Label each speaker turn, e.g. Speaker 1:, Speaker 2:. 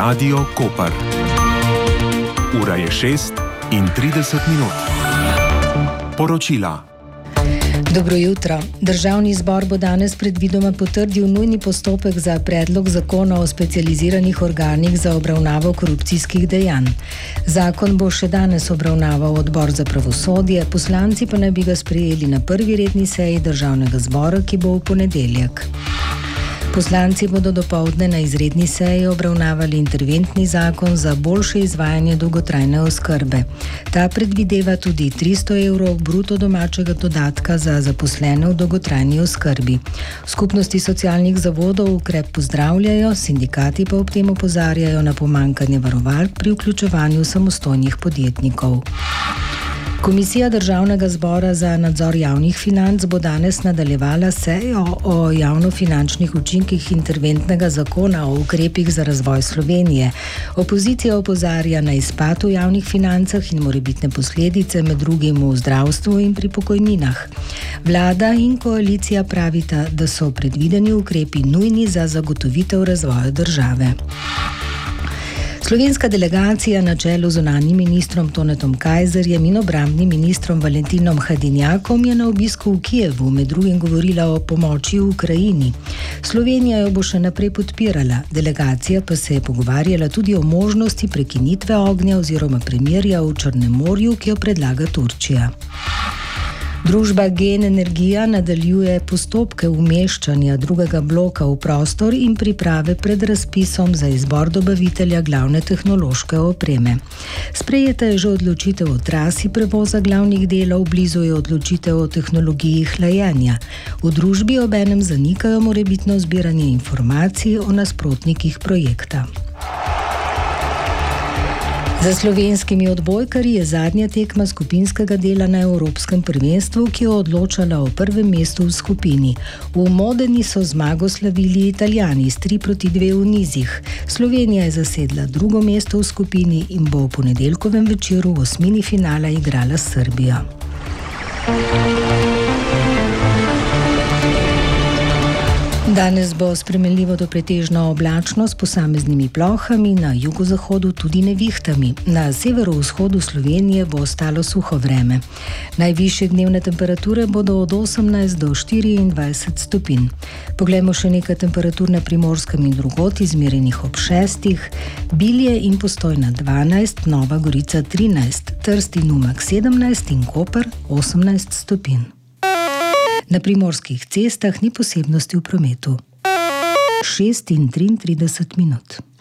Speaker 1: Radio Koper. Ura je 6:30. Poročila.
Speaker 2: Dobro jutro. Državni zbor bo danes predvidoma potrdil nujni postopek za predlog zakona o specializiranih organih za obravnavo korupcijskih dejanj. Zakon bo še danes obravnaval Odbor za pravosodje, poslanci pa naj bi ga sprejeli na prvi redni seji Državnega zbora, ki bo v ponedeljek. Poslanci bodo dopoldne na izredni seji obravnavali interventni zakon za boljše izvajanje dolgotrajne oskrbe. Ta predvideva tudi 300 evrov bruto domačega dodatka za zaposlene v dolgotrajni oskrbi. Skupnosti socialnih zavodov ukrep pozdravljajo, sindikati pa ob tem opozarjajo na pomanjkanje varovalk pri vključevanju samostojnih podjetnikov. Komisija Državnega zbora za nadzor javnih financ bo danes nadaljevala sejo o javnofinančnih učinkih interventnega zakona o ukrepih za razvoj Slovenije. Opozicija opozarja na izpad v javnih financah in morebitne posledice, med drugim v zdravstvu in pri pokojninah. Vlada in koalicija pravita, da so predvideni ukrepi nujni za zagotovitev razvoja države. Slovenska delegacija na čelu z zunanjim ministrom Tonetom Kajzerjem in obrambnim ministrom Valentinom Hajdinjakom je na obisku v Kijevu med drugim govorila o pomoči v Ukrajini. Slovenija jo bo še naprej podpirala, delegacija pa se je pogovarjala tudi o možnosti prekinitve ognja oziroma premirja v Črnem morju, ki jo predlaga Turčija. Družba Gen Energija nadaljuje postopke umeščanja drugega bloka v prostor in priprave pred razpisom za izbor dobavitelja glavne tehnološke opreme. Sprejeta je že odločitev o trasi prevoza glavnih delov, blizu je odločitev o tehnologiji hlajenja. V družbi obenem zanikajo morebitno zbiranje informacij o nasprotnikih projekta. Za slovenskimi odbojkarji je zadnja tekma skupinskega dela na Evropskem prvenstvu, ki je odločala o prvem mestu v skupini. V Modeni so zmago slavili Italijani s 3-2 v nizih. Slovenija je zasedla drugo mesto v skupini in bo v ponedeljkovem večeru v osmini finala igrala s Srbijo. Danes bo spremenljivo do pretežno oblačno s posameznimi plohami, na jugozahodu tudi nevihtami. Na severovzhodu Slovenije bo ostalo suho vreme. Najvišje dnevne temperature bodo od 18 do 24 stopinj. Poglejmo še nekaj temperatur na Primorskem in drugod, izmerjenih ob 6. Bilje in Postojna 12, Nova Gorica 13, Trst in Umag 17 in Koper 18 stopinj. Na primorskih cestah ni posebnosti v prometu. 6:33.